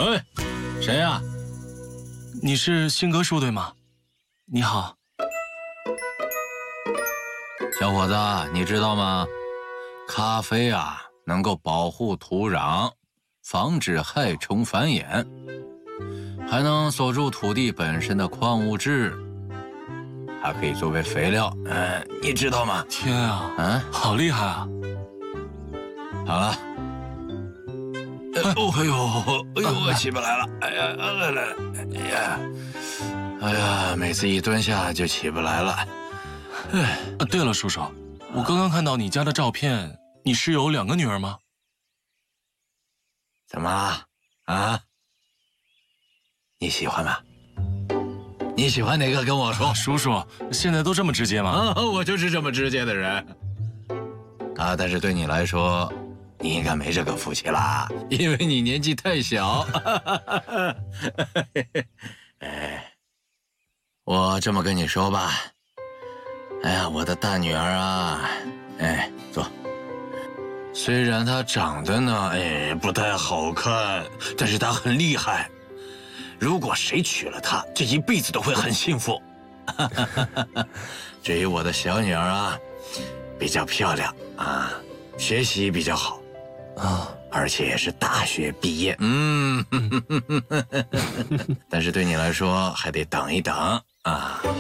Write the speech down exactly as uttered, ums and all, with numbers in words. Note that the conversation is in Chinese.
哎，谁呀？ 你是新哥叔对吗？你好， 小伙子，你知道吗？咖啡啊，能够保护土壤，防止害虫繁衍，还能锁住土地本身的矿物质，还可以作为肥料。嗯，你知道吗？ 天啊， 嗯， 好厉害啊！ 好了。哎呦，哎呦，哎呦，我起不来了！哎呀，来来来，哎呀，哎呀，每次一蹲下就起不来了。哎， 啊，对了，叔叔，我刚刚看到你家的照片，你是有两个女儿吗？ 怎么了？啊？你喜欢吗？你喜欢哪个？跟我说。 啊、叔叔，现在都这么直接吗？ 啊，我就是这么直接的人。啊，但是对你来说。你应该没这个福气啦，因为你年纪太小。哎，我这么跟你说吧，哎呀，我的大女儿啊，哎，坐。虽然她长得呢，哎，不太好看，但是她很厉害。如果谁娶了她，这一辈子都会很幸福。至于我的小女儿啊，比较漂亮啊，学习比较好。啊，而且也是大学毕业，嗯，但是对你来说还得等一等啊。